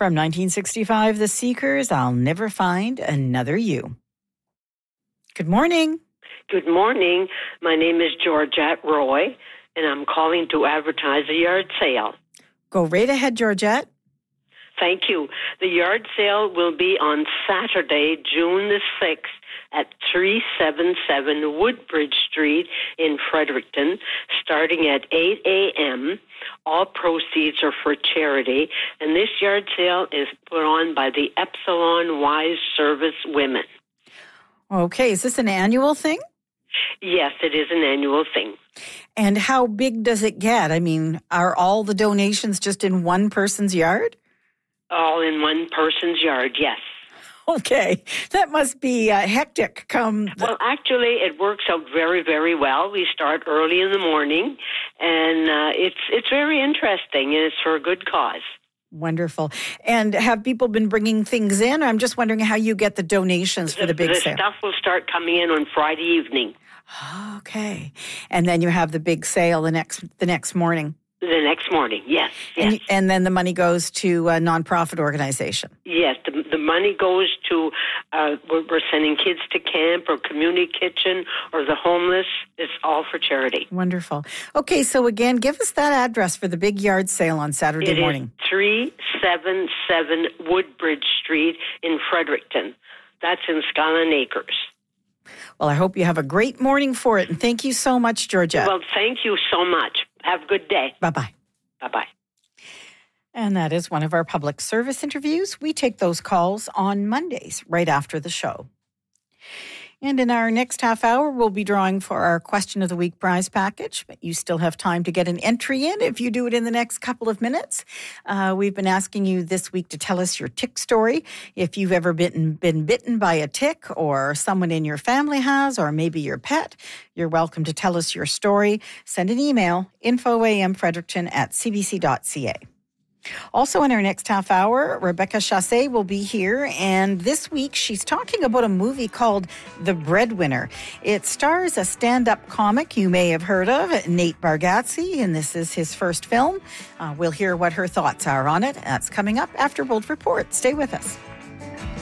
From 1965, The Seekers, I'll Never Find Another You. Good morning. Good morning. My name is Georgette Roy, and I'm calling to advertise a yard sale. Go right ahead, Georgette. Thank you. The yard sale will be on Saturday, June the 6th at 377 Woodbridge Street in Fredericton, starting at 8 a.m. All proceeds are for charity, and this yard sale is put on by the Epsilon Wise Service Women. Okay, is this an annual thing? Yes, it is an annual thing. And how big does it get? I mean, are all the donations just in one person's yard? All in one person's yard, yes. Okay, that must be hectic. Well, actually, it works out very, very well. We start early in the morning, and it's very interesting, and it's for a good cause. Wonderful. And have people been bringing things in? I'm just wondering how you get the donations for the big sale. The stuff will start coming in on Friday evening. Okay, and then you have the big sale the next morning. The next morning, yes. And then the money goes to a nonprofit organization. Yes, the money goes to, we're sending kids to camp or community kitchen or the homeless. It's all for charity. Wonderful. Okay, so again, give us that address for the big yard sale on Saturday morning. It is 377 Woodbridge Street in Fredericton. That's in Skyline Acres. Well, I hope you have a great morning for it, and thank you so much, Georgette. Well, thank you so much. Have a good day. Bye-bye. Bye-bye. And that is one of our public service interviews. We take those calls on Mondays, right after the show. And in our next half hour, we'll be drawing for our Question of the Week prize package. But you still have time to get an entry in if you do it in the next couple of minutes. We've been asking you this week to tell us your tick story. If you've ever been bitten by a tick, or someone in your family has, or maybe your pet, you're welcome to tell us your story. Send an email, infoamfredericton@cbc.ca. Also, in our next half hour, Rebecca Chassé will be here, and this week she's talking about a movie called The Breadwinner. It stars a stand-up comic you may have heard of, Nate Bargatze, and this is his first film. We'll hear what her thoughts are on it. That's coming up after World Report. Stay with us.